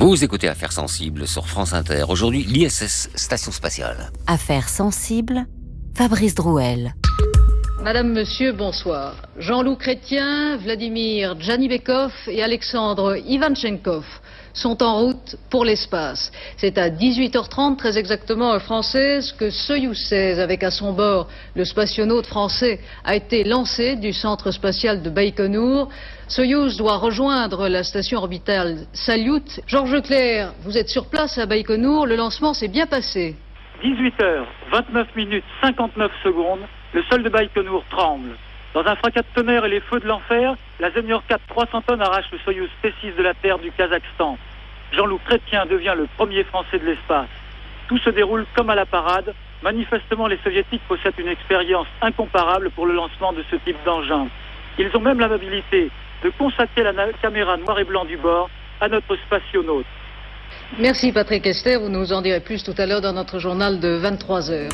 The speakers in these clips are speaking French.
Vous écoutez Affaires sensibles sur France Inter. Aujourd'hui, l'ISS, Station Spatiale. Affaires sensibles, Fabrice Drouel. Madame, Monsieur, bonsoir. Jean-Loup Chrétien, Vladimir Djanibekov et Alexandre Ivanchenkov sont en route pour l'espace. C'est à 18h30, très exactement heure française, que Soyouz 16, avec à son bord le spationaute français, a été lancé du centre spatial de Baïkonour. Soyouz doit rejoindre la station orbitale Salyut. Georges Leclerc, vous êtes sur place à Baïkonour, le lancement s'est bien passé. 18h, 29 minutes, 59 secondes, le sol de Baïkonour tremble. Dans un fracas de tonnerre et les feux de l'enfer, la Zemyor 4 300 tonnes arrache le Soyouz T6 de la Terre du Kazakhstan. Jean-Loup Chrétien devient le premier Français de l'espace. Tout se déroule comme à la parade. Manifestement, les Soviétiques possèdent une expérience incomparable pour le lancement de ce type d'engin. Ils ont même l'amabilité de consacrer la caméra noir et blanc du bord à notre spationaute. Merci Patrick Esther, vous nous en direz plus tout à l'heure dans notre journal de 23h.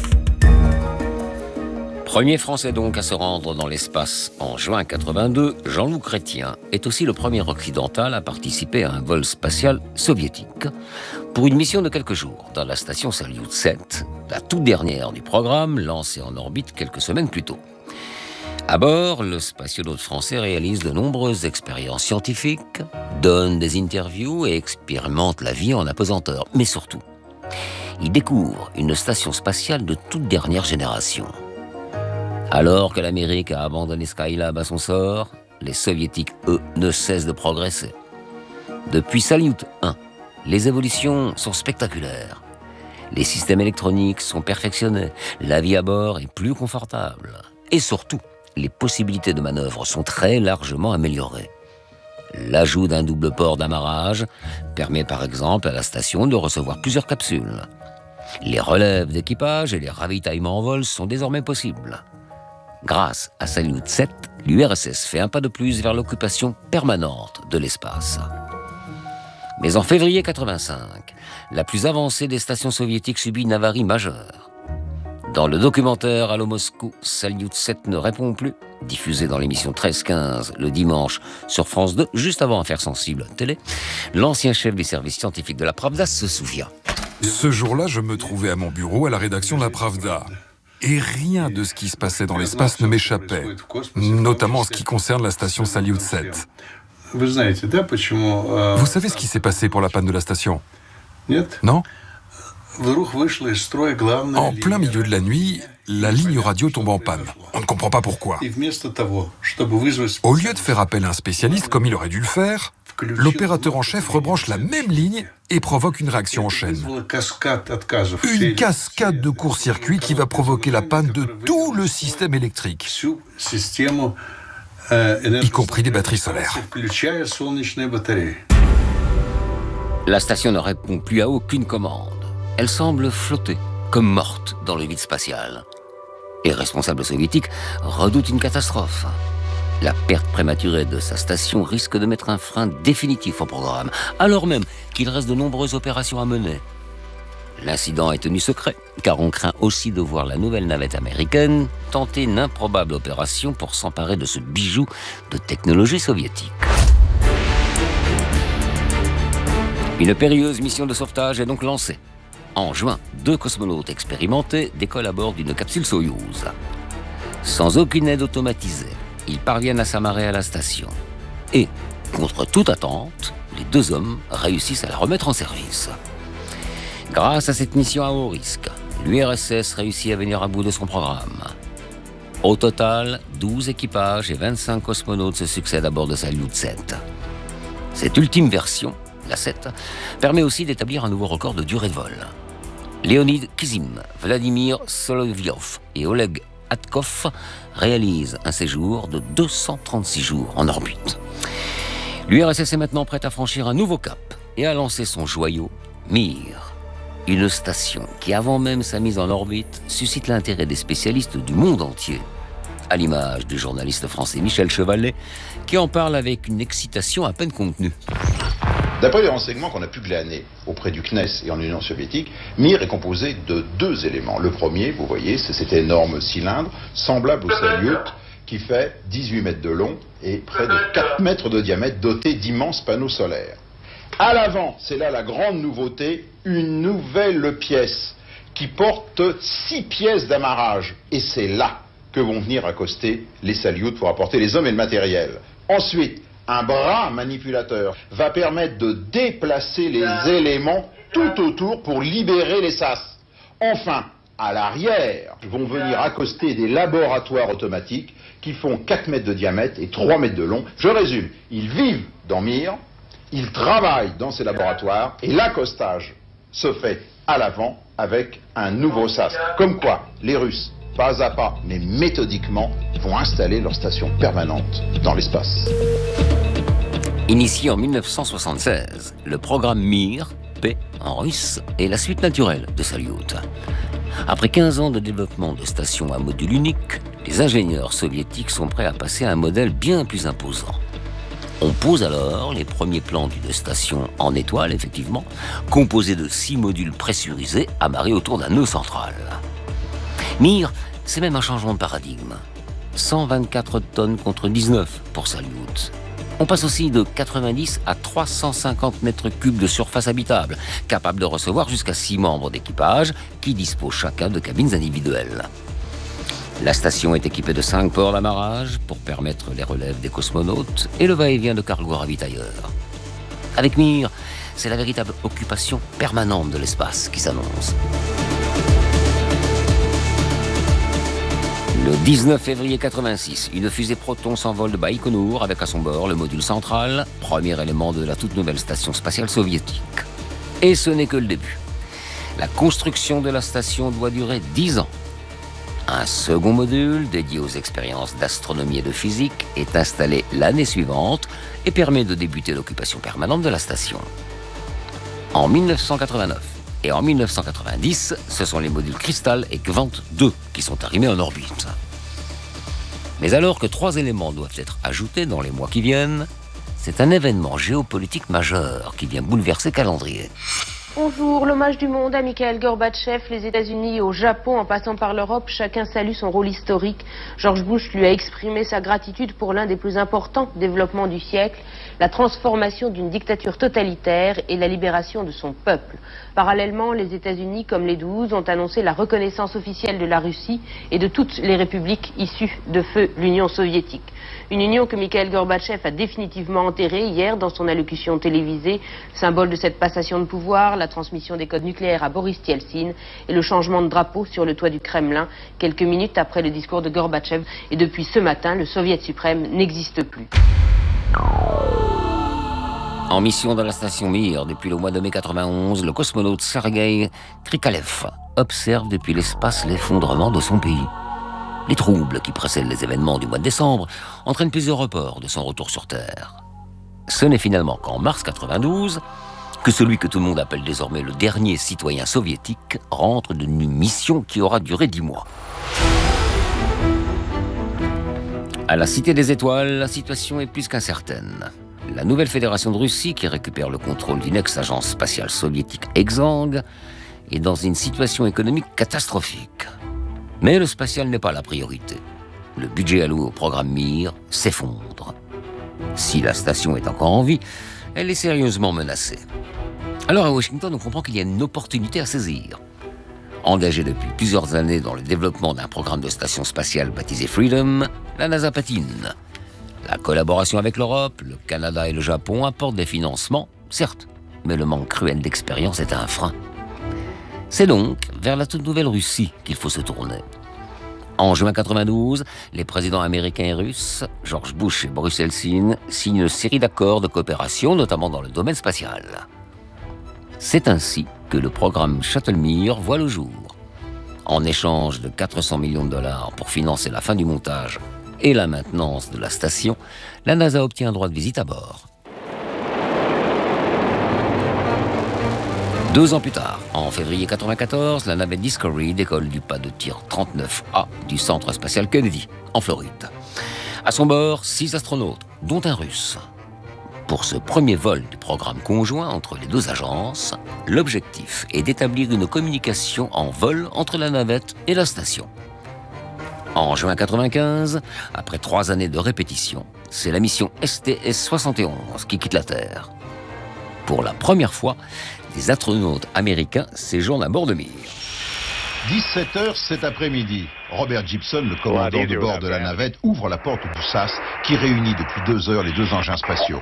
Premier Français donc à se rendre dans l'espace en juin 82, Jean-Loup Chrétien est aussi le premier occidental à participer à un vol spatial soviétique pour une mission de quelques jours dans la station Salyut 7, la toute dernière du programme, lancée en orbite quelques semaines plus tôt. À bord, le spationaute français réalise de nombreuses expériences scientifiques, donne des interviews et expérimente la vie en apesanteur. Mais surtout, il découvre une station spatiale de toute dernière génération. Alors que l'Amérique a abandonné Skylab à son sort, les Soviétiques, eux, ne cessent de progresser. Depuis Salyut 1, les évolutions sont spectaculaires. Les systèmes électroniques sont perfectionnés, la vie à bord est plus confortable. Et surtout, les possibilités de manœuvre sont très largement améliorées. L'ajout d'un double port d'amarrage permet par exemple à la station de recevoir plusieurs capsules. Les relèves d'équipage et les ravitaillements en vol sont désormais possibles. Grâce à Salyut 7, l'URSS fait un pas de plus vers l'occupation permanente de l'espace. Mais en février 85, la plus avancée des stations soviétiques subit une avarie majeure. Dans le documentaire Allo Moscou, Salyut 7 ne répond plus, diffusé dans l'émission 13-15 le dimanche sur France 2, juste avant Affaires sensibles télé, l'ancien chef des services scientifiques de la Pravda se souvient. Ce jour-là, je me trouvais à mon bureau à la rédaction de la Pravda. Et rien de ce qui se passait dans l'espace ne m'échappait, notamment en ce qui concerne la station Salyut 7. Vous savez ce qui s'est passé pour la panne de la station ? Non ? En plein milieu de la nuit, la ligne radio tombe en panne. On ne comprend pas pourquoi. Au lieu de faire appel à un spécialiste, comme il aurait dû le faire, l'opérateur en chef rebranche la même ligne et provoque une réaction en chaîne. Une cascade de court-circuit qui va provoquer la panne de tout le système électrique, y compris les batteries solaires. La station ne répond plus à aucune commande. Elle semble flotter, comme morte dans le vide spatial. Les responsables soviétiques redoutent une catastrophe. La perte prématurée de sa station risque de mettre un frein définitif au programme, alors même qu'il reste de nombreuses opérations à mener. L'incident est tenu secret, car on craint aussi de voir la nouvelle navette américaine tenter une improbable opération pour s'emparer de ce bijou de technologie soviétique. Une périlleuse mission de sauvetage est donc lancée. En juin, 2 cosmonautes expérimentés décollent à bord d'une capsule Soyouz. Sans aucune aide automatisée, ils parviennent à s'amarrer à la station. Et, contre toute attente, les 2 hommes réussissent à la remettre en service. Grâce à cette mission à haut risque, l'URSS réussit à venir à bout de son programme. Au total, 12 équipages et 25 cosmonautes se succèdent à bord de Salyut 7. Cette ultime version, la 7, permet aussi d'établir un nouveau record de durée de vol. Leonid Kizim, Vladimir Solovyov et Oleg Atkov réalisent un séjour de 236 jours en orbite. L'URSS est maintenant prête à franchir un nouveau cap et à lancer son joyau, Mir. Une station qui, avant même sa mise en orbite, suscite l'intérêt des spécialistes du monde entier. À l'image du journaliste français Michel Chevalet, qui en parle avec une excitation à peine contenue. D'après les renseignements qu'on a pu glaner auprès du CNES et en Union soviétique, Mir est composé de 2 éléments. Le premier, vous voyez, c'est cet énorme cylindre, semblable au Salyut, qui fait 18 mètres de long et près de 4 mètres de diamètre, doté d'immenses panneaux solaires. À l'avant, c'est là la grande nouveauté, une nouvelle pièce qui porte 6 pièces d'amarrage. Et c'est là que vont venir accoster les Salyut pour apporter les hommes et le matériel. Ensuite, un bras manipulateur va permettre de déplacer les éléments tout autour pour libérer les sas. Enfin, à l'arrière, vont venir accoster des laboratoires automatiques qui font 4 mètres de diamètre et 3 mètres de long. Je résume, ils vivent dans Mir, ils travaillent dans ces laboratoires et l'accostage se fait à l'avant avec un nouveau sas. Comme quoi, les Russes, pas à pas, mais méthodiquement, vont installer leur station permanente dans l'espace. Initié en 1976, le programme Mir, P en russe, est la suite naturelle de Salyut. Après 15 ans de développement de stations à module unique, les ingénieurs soviétiques sont prêts à passer à un modèle bien plus imposant. On pose alors les premiers plans d'une station en étoile, effectivement, composée de 6 modules pressurisés amarrés autour d'un nœud central. Mir, c'est même un changement de paradigme. 124 tonnes contre 19 pour Salyut. On passe aussi de 90 à 350 mètres cubes de surface habitable, capable de recevoir jusqu'à 6 membres d'équipage qui disposent chacun de cabines individuelles. La station est équipée de 5 ports d'amarrage pour permettre les relèves des cosmonautes et le va-et-vient de cargo ravitailleurs. Avec Mir, c'est la véritable occupation permanente de l'espace qui s'annonce. Le 19 février 86, une fusée Proton s'envole de Baïkonour avec à son bord le module central, premier élément de la toute nouvelle station spatiale soviétique. Et ce n'est que le début. La construction de la station doit durer 10 ans. Un second module, dédié aux expériences d'astronomie et de physique, est installé l'année suivante et permet de débuter l'occupation permanente de la station. En 1989 et en 1990, ce sont les modules Kristall et Kvant 2 qui sont arrimés en orbite. Mais alors que 3 éléments doivent être ajoutés dans les mois qui viennent, c'est un événement géopolitique majeur qui vient bouleverser le calendrier. Bonjour, l'hommage du monde à Mikhail Gorbatchev, les États-Unis au Japon en passant par l'Europe, chacun salue son rôle historique. George Bush lui a exprimé sa gratitude pour l'un des plus importants développements du siècle, la transformation d'une dictature totalitaire et la libération de son peuple. Parallèlement, les États-Unis, comme les 12, ont annoncé la reconnaissance officielle de la Russie et de toutes les républiques issues de feu l'Union soviétique. Une union que Mikhail Gorbatchev a définitivement enterrée hier dans son allocution télévisée, symbole de cette passation de pouvoir, la transmission des codes nucléaires à Boris Yeltsin et le changement de drapeau sur le toit du Kremlin, quelques minutes après le discours de Gorbatchev. Et depuis ce matin, le Soviet suprême n'existe plus. En mission dans la station Mir depuis le mois de mai 91, le cosmonaute Sergei Krikalev observe depuis l'espace l'effondrement de son pays. Les troubles qui précèdent les événements du mois de décembre entraînent plusieurs reports de son retour sur Terre. Ce n'est finalement qu'en mars 92 que celui que tout le monde appelle désormais le dernier citoyen soviétique rentre d'une mission qui aura duré 10 mois. À la Cité des Étoiles, la situation est plus qu'incertaine. La nouvelle fédération de Russie, qui récupère le contrôle d'une ex-agence spatiale soviétique exsangue, est dans une situation économique catastrophique. Mais le spatial n'est pas la priorité. Le budget alloué au programme Mir s'effondre. Si la station est encore en vie, elle est sérieusement menacée. Alors à Washington, on comprend qu'il y a une opportunité à saisir. Engagée depuis plusieurs années dans le développement d'un programme de station spatiale baptisé Freedom, la NASA patine. La collaboration avec l'Europe, le Canada et le Japon apportent des financements, certes, mais le manque cruel d'expérience est un frein. C'est donc vers la toute nouvelle Russie qu'il faut se tourner. En juin 92, les présidents américains et russes, George Bush et Boris Yeltsin, signent une série d'accords de coopération, notamment dans le domaine spatial. C'est ainsi que le programme Shuttle Mir voit le jour. En échange de 400 millions de dollars pour financer la fin du montage et la maintenance de la station, la NASA obtient un droit de visite à bord. 2 ans plus tard, en février 1994, la navette Discovery décolle du pas de tir 39A du centre spatial Kennedy, en Floride. À son bord, 6 astronautes, dont un Russe. Pour ce premier vol du programme conjoint entre les 2 agences, l'objectif est d'établir une communication en vol entre la navette et la station. En juin 1995, après 3 années de répétition, c'est la mission STS-71 qui quitte la Terre. Pour la première fois, des astronautes américains séjournent à bord de Mir. 17h cet après-midi. Robert Gibson, le commandant de bord de la navette, ouvre la porte du SAS qui réunit depuis 2 heures les 2 engins spatiaux.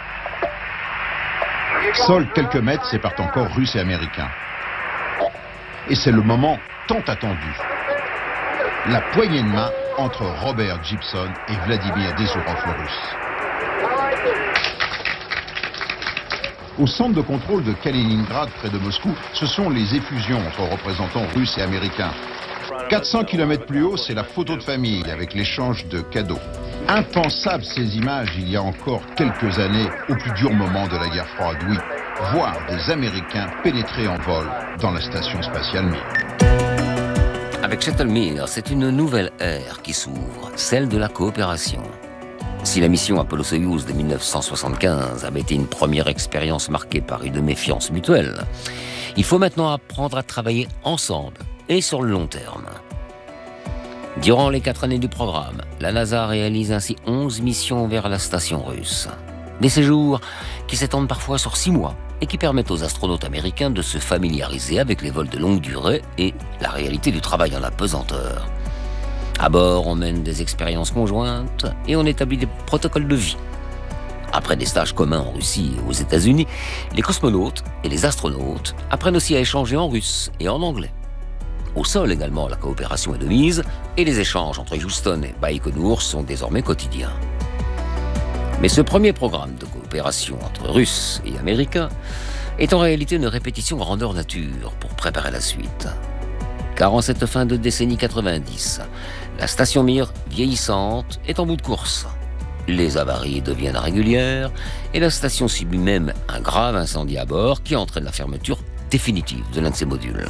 Seuls quelques mètres séparent encore Russes et Américains. Et c'est le moment tant attendu. La poignée de main entre Robert Gibson et Vladimir Desourov, le Russe. Au centre de contrôle de Kaliningrad, près de Moscou, ce sont les effusions entre représentants russes et américains. 400 km plus haut, c'est la photo de famille avec l'échange de cadeaux. Impensable ces images il y a encore quelques années, au plus dur moment de la guerre froide, oui. Voir des Américains pénétrer en vol dans la station spatiale Mir. Avec Shuttle Mir, c'est une nouvelle ère qui s'ouvre, celle de la coopération. Si la mission Apollo-Soyouz de 1975 avait été une première expérience marquée par une méfiance mutuelle, il faut maintenant apprendre à travailler ensemble et sur le long terme. Durant les 4 années du programme, la NASA réalise ainsi 11 missions vers la station russe. Des séjours qui s'étendent parfois sur 6 mois et qui permettent aux astronautes américains de se familiariser avec les vols de longue durée et la réalité du travail en apesanteur. À bord, on mène des expériences conjointes et on établit des protocoles de vie. Après des stages communs en Russie et aux États-Unis, les cosmonautes et les astronautes apprennent aussi à échanger en russe et en anglais. Au sol également, la coopération est de mise et les échanges entre Houston et Baïkonour sont désormais quotidiens. Mais ce premier programme de coopération entre Russes et Américains est en réalité une répétition grandeur nature pour préparer la suite. Car en cette fin de décennie 90, la station Mir, vieillissante, est en bout de course. Les avaries deviennent régulières et la station subit même un grave incendie à bord qui entraîne la fermeture définitive de l'un de ses modules.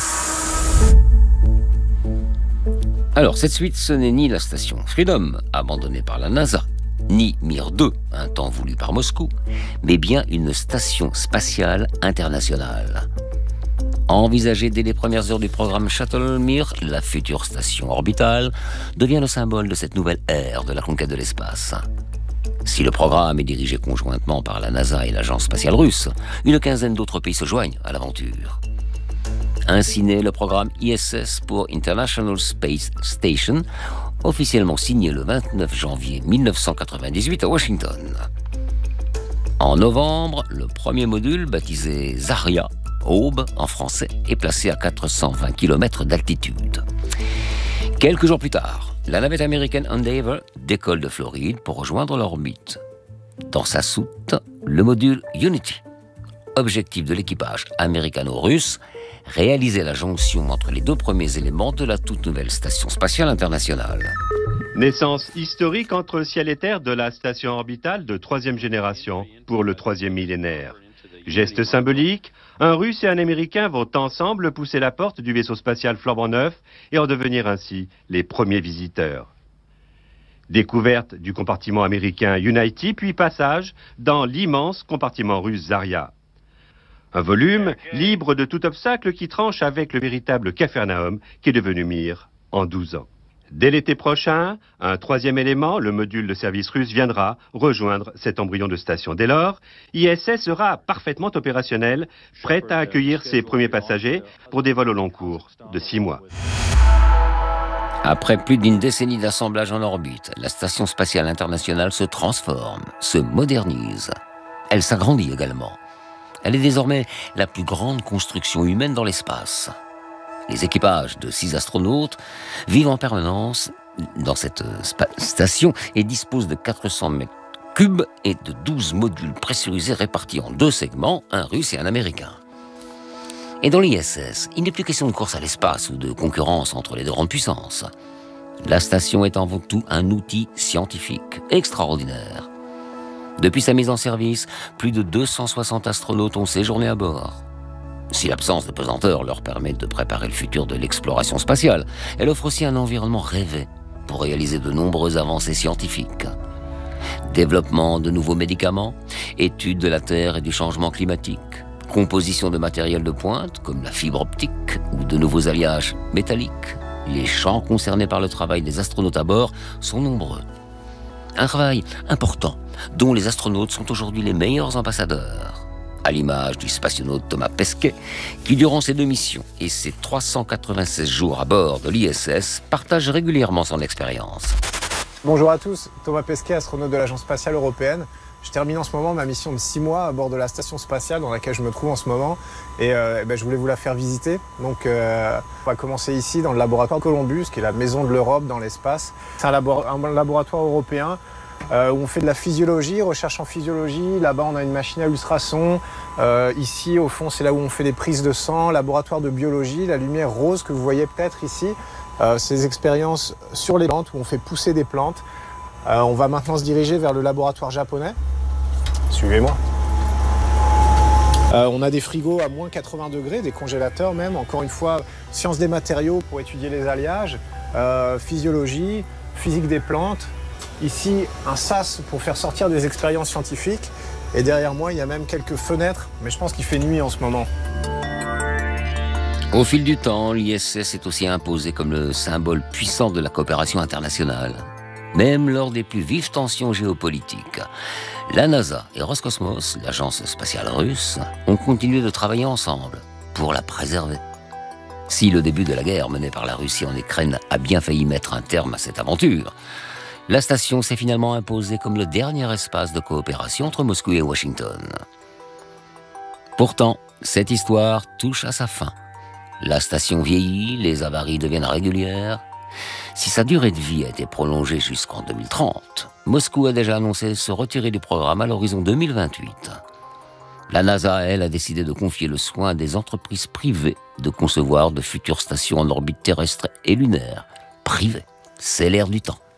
Alors, cette suite, ce n'est ni la station Freedom, abandonnée par la NASA, ni Mir 2, un temps voulu par Moscou, mais bien une station spatiale internationale. Envisagée dès les premières heures du programme Shuttle Mir, la future station orbitale devient le symbole de cette nouvelle ère de la conquête de l'espace. Si le programme est dirigé conjointement par la NASA et l'agence spatiale russe, une quinzaine d'autres pays se joignent à l'aventure. Ainsi naît le programme ISS pour International Space Station, officiellement signé le 29 janvier 1998 à Washington. En novembre, le premier module, baptisé Zarya, Aube en français, est placé à 420 km d'altitude. Quelques jours plus tard, la navette américaine Endeavour décolle de Floride pour rejoindre l'orbite. Dans sa soute, le module Unity. Objectif de l'équipage américano-russe, réaliser la jonction entre les 2 premiers éléments de la toute nouvelle station spatiale internationale. Naissance historique entre ciel et terre de la station orbitale de 3e génération pour le 3e millénaire. Geste symbolique, un Russe et un Américain vont ensemble pousser la porte du vaisseau spatial flambant neuf et en devenir ainsi les premiers visiteurs. Découverte du compartiment américain Unity, puis passage dans l'immense compartiment russe Zarya. Un volume libre de tout obstacle qui tranche avec le véritable Capharnaüm qui est devenu Mir en 12 ans. Dès l'été prochain, un 3e élément, le module de service russe, viendra rejoindre cet embryon de station. Dès lors, ISS sera parfaitement opérationnel, prêt à accueillir ses premiers passagers pour des vols au long cours de 6 mois. Après plus d'une décennie d'assemblage en orbite, la station spatiale internationale se transforme, se modernise. Elle s'agrandit également. Elle est désormais la plus grande construction humaine dans l'espace. Les équipages de 6 astronautes vivent en permanence dans cette station et disposent de 400 mètres cubes et de 12 modules pressurisés répartis en 2 segments, un russe et un américain. Et dans l'ISS, il n'est plus question de course à l'espace ou de concurrence entre les 2 grandes puissances. La station est avant tout un outil scientifique extraordinaire. Depuis sa mise en service, plus de 260 astronautes ont séjourné à bord. Si l'absence de pesanteur leur permet de préparer le futur de l'exploration spatiale, elle offre aussi un environnement rêvé pour réaliser de nombreuses avancées scientifiques. Développement de nouveaux médicaments, études de la Terre et du changement climatique, composition de matériel de pointe comme la fibre optique ou de nouveaux alliages métalliques. Les champs concernés par le travail des astronautes à bord sont nombreux. Un travail important dont les astronautes sont aujourd'hui les meilleurs ambassadeurs. à l'image du spationaute Thomas Pesquet, qui durant ses 2 missions et ses 396 jours à bord de l'ISS partage régulièrement son expérience. Bonjour à tous, Thomas Pesquet, astronaute de l'Agence spatiale européenne. Je termine en ce moment ma mission de 6 mois à bord de la station spatiale dans laquelle je me trouve en ce moment et je voulais vous la faire visiter. Donc on va commencer ici dans le laboratoire Columbus, qui est la maison de l'Europe dans l'espace. C'est un laboratoire européen où on fait de la physiologie, recherche en physiologie. Là-bas on a une machine à ultrasons. Ici au fond c'est là où on fait des prises de sang, laboratoire de biologie, la lumière rose que vous voyez peut-être ici. C'est des expériences sur les plantes où on fait pousser des plantes. On va maintenant se diriger vers le laboratoire japonais. Suivez-moi. On a des frigos à moins 80 degrés, des congélateurs même. Encore une fois, sciences des matériaux pour étudier les alliages, physiologie, physique des plantes. Ici, un sas pour faire sortir des expériences scientifiques. Et derrière moi, il y a même quelques fenêtres, mais je pense qu'il fait nuit en ce moment. Au fil du temps, l'ISS est aussi imposé comme le symbole puissant de la coopération internationale. Même lors des plus vives tensions géopolitiques, la NASA et Roscosmos, l'agence spatiale russe, ont continué de travailler ensemble pour la préserver. Si le début de la guerre menée par la Russie en Ukraine a bien failli mettre un terme à cette aventure, la station s'est finalement imposée comme le dernier espace de coopération entre Moscou et Washington. Pourtant, cette histoire touche à sa fin. La station vieillit, les avaries deviennent régulières. Si sa durée de vie a été prolongée jusqu'en 2030, Moscou a déjà annoncé se retirer du programme à l'horizon 2028. La NASA, elle, a décidé de confier le soin à des entreprises privées de concevoir de futures stations en orbite terrestre et lunaire. Privées, c'est l'ère du temps.